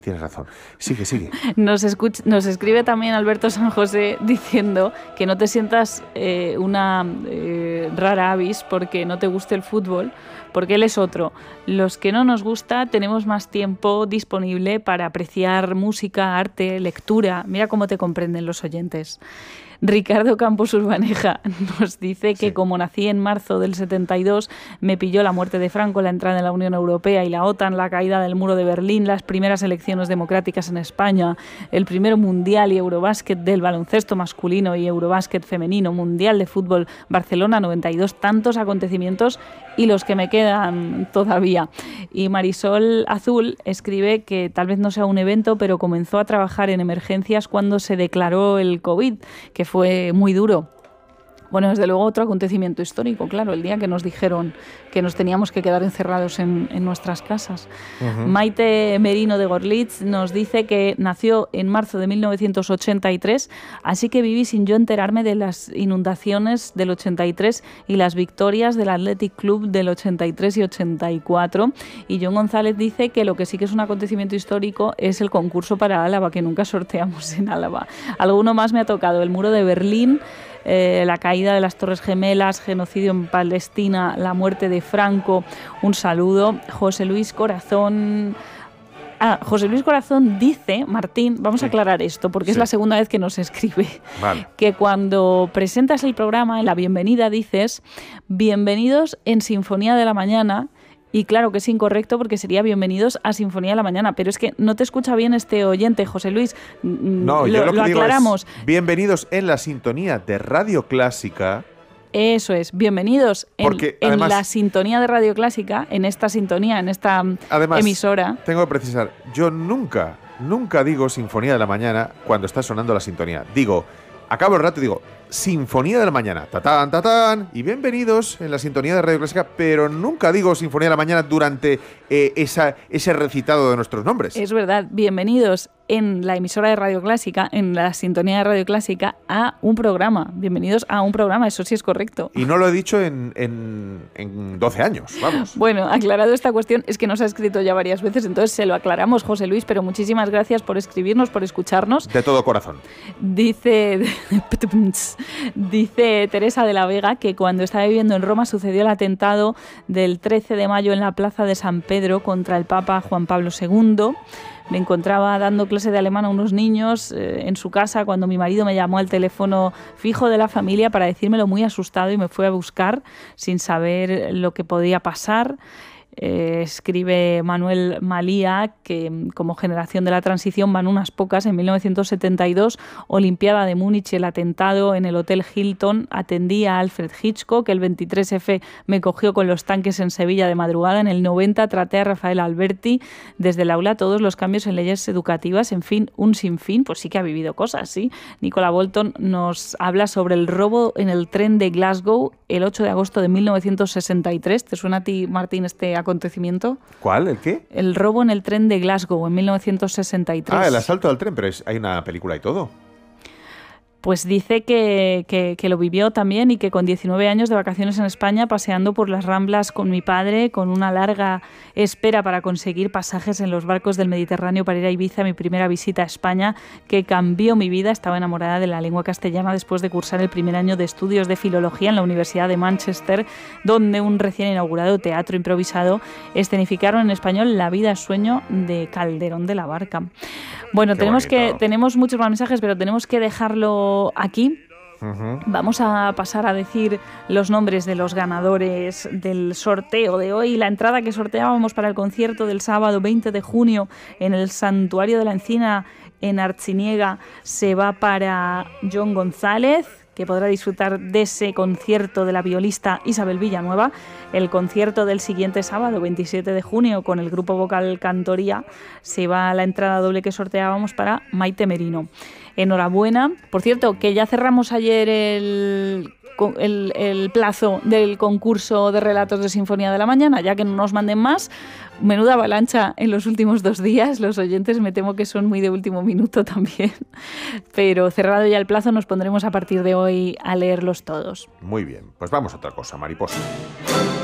Tienes razón. Sigue. Nos escribe también Alberto San José diciendo que no te sientas una rara avis porque no te guste el fútbol, porque él es otro. Los que no nos gusta tenemos más tiempo disponible para apreciar música, arte, lectura. Mira cómo te comprenden los oyentes. Ricardo Campos Urbaneja nos dice que como nací en marzo del 72, me pilló la muerte de Franco, la entrada en la Unión Europea y la OTAN, la caída del muro de Berlín, las primeras elecciones democráticas en España, el primero Mundial y Eurobásquet del baloncesto masculino y Eurobásquet femenino, Mundial de fútbol Barcelona 92, tantos acontecimientos y los que me quedan todavía. Y Marisol Azul escribe que tal vez no sea un evento, pero comenzó a trabajar en emergencias cuando se declaró el COVID, que fue muy duro. Bueno, desde luego otro acontecimiento histórico, claro, el día que nos dijeron que nos teníamos que quedar encerrados en nuestras casas. Uh-huh. Maite Merino de Gorlitz nos dice que nació en marzo de 1983, así que viví sin yo enterarme de las inundaciones del 83 y las victorias del Athletic Club del 83 y 84. Y John González dice que lo que sí que es un acontecimiento histórico es el concurso para Álava, que nunca sorteamos en Álava. Alguno más me ha tocado, el muro de Berlín, la caída de las Torres Gemelas, genocidio en Palestina, la muerte de Franco. Un saludo. José Luis Corazón dice, Martín, vamos a aclarar esto, porque es la segunda vez que nos escribe, que cuando presentas el programa, en la bienvenida dices, bienvenidos en Sinfonía de la Mañana. Y claro que es incorrecto porque sería bienvenidos a Sinfonía de la Mañana, pero es que no te escucha bien este oyente, José Luis. No, yo lo que aclaramos. Digo es, bienvenidos en la sintonía de Radio Clásica. Eso es, bienvenidos en la sintonía de Radio Clásica, en esta sintonía, en esta emisora. Tengo que precisar, yo nunca digo Sinfonía de la Mañana cuando está sonando la sintonía. Digo, acabo el rato y digo, Sinfonía de la Mañana, tatán, tatán, y bienvenidos en la sintonía de Radio Clásica, pero nunca digo Sinfonía de la Mañana durante ese recitado de nuestros nombres. Es verdad, bienvenidos en la emisora de Radio Clásica, en la sintonía de Radio Clásica, a un programa. Bienvenidos a un programa, eso sí es correcto. Y no lo he dicho en 12 años, vamos. Bueno, aclarado esta cuestión, es que nos ha escrito ya varias veces, entonces se lo aclaramos, José Luis, pero muchísimas gracias por escribirnos, por escucharnos. De todo corazón. Dice Teresa de la Vega que cuando estaba viviendo en Roma sucedió el atentado del 13 de mayo en la plaza de San Pedro contra el Papa Juan Pablo II. Me encontraba dando clase de alemán a unos niños en su casa cuando mi marido me llamó al teléfono fijo de la familia para decírmelo muy asustado y me fue a buscar sin saber lo que podía pasar. Escribe Manuel Malía que como generación de la transición van unas pocas. En 1972, Olimpiada de Múnich, el atentado en el Hotel Hilton, atendí a Alfred Hitchcock. El 23F me cogió con los tanques en Sevilla de madrugada. En el 90 traté a Rafael Alberti desde el aula, todos los cambios en leyes educativas, en fin, un sinfín. Pues sí que ha vivido cosas, sí. Nicola Bolton nos habla sobre el robo en el tren de Glasgow el 8 de agosto de 1963. ¿Te suena a ti, Martín, este acontecimiento? ¿Cuál? ¿El qué? El robo en el tren de Glasgow en 1963. Ah, el asalto al tren, pero hay una película y todo. Pues dice que lo vivió también y que con 19 años de vacaciones en España, paseando por las Ramblas con mi padre, con una larga espera para conseguir pasajes en los barcos del Mediterráneo para ir a Ibiza, mi primera visita a España, que cambió mi vida. Estaba enamorada de la lengua castellana después de cursar el primer año de estudios de filología en la Universidad de Manchester, donde un recién inaugurado teatro improvisado escenificaron en español La vida es sueño de Calderón de la Barca. Bueno, tenemos muchos más mensajes, pero tenemos que dejarlo aquí. Uh-huh. Vamos a pasar a decir los nombres de los ganadores del sorteo de hoy. La entrada que sorteábamos para el concierto del sábado 20 de junio en el Santuario de la Encina en Artziniega se va para John González, que podrá disfrutar de ese concierto de la violista Isabel Villanueva. El concierto del siguiente sábado, 27 de junio, con el grupo vocal Cantoría, se va a la entrada doble que sorteábamos para Maite Merino. Enhorabuena. Por cierto, que ya cerramos ayer el plazo del concurso de relatos de Sinfonía de la Mañana, ya que no nos manden más. Menuda avalancha en los últimos 2 días. Los oyentes me temo que son muy de último minuto también. Pero cerrado ya el plazo, nos pondremos a partir de hoy a leerlos todos. Muy bien, pues vamos a otra cosa, mariposa.